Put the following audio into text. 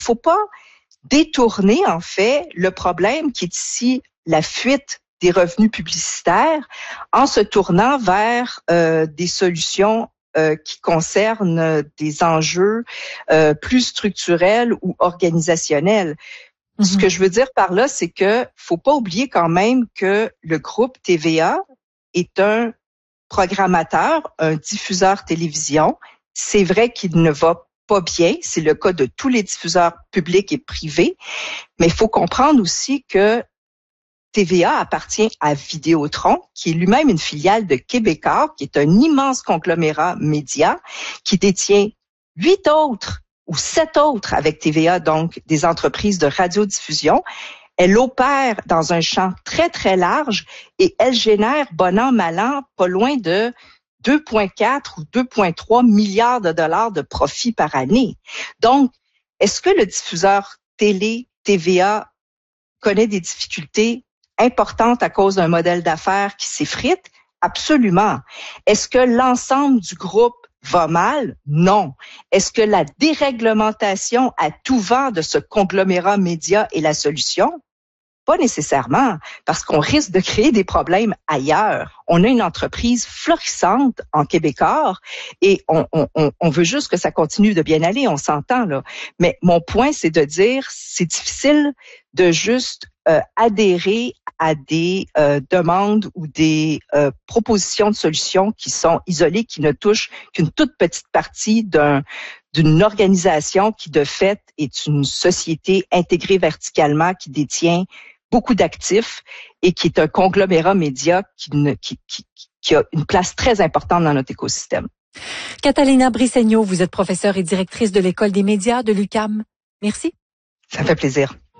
faut pas détourner, en fait, le problème qui est ici la fuite des revenus publicitaires en se tournant vers des solutions qui concernent des enjeux plus structurels ou organisationnels. Ce que je veux dire par là, c'est que faut pas oublier quand même que le groupe TVA est un programmateur, un diffuseur télévision. C'est vrai qu'il ne va pas bien, c'est le cas de tous les diffuseurs publics et privés, mais il faut comprendre aussi que TVA appartient à Vidéotron, qui est lui-même une filiale de Québecor, qui est un immense conglomérat média, qui détient 8 autres ou 7 autres avec TVA, donc des entreprises de radiodiffusion. Elle opère dans un champ très, très large et elle génère, bon an, mal an, pas loin de 2,4 ou 2,3 milliards de dollars de profit par année. Donc, est-ce que le diffuseur télé, TVA, connaît des difficultés importantes à cause d'un modèle d'affaires qui s'effrite? Absolument. Est-ce que l'ensemble du groupe va mal? Non. Est-ce que la déréglementation à tout vent de ce conglomérat média est la solution? Pas nécessairement, parce qu'on risque de créer des problèmes ailleurs. On a une entreprise florissante en Québecor et on veut juste que ça continue de bien aller, on s'entend là. Mais mon point, c'est de dire, c'est difficile de juste adhérer à des demandes ou des propositions de solutions qui sont isolées, qui ne touchent qu'une toute petite partie d'une organisation qui, de fait, est une société intégrée verticalement qui détient beaucoup d'actifs et qui est un conglomérat média qui a une place très importante dans notre écosystème. Catalina Brisegno, vous êtes professeure et directrice de l'École des médias de l'UQAM. Merci. Ça me fait plaisir.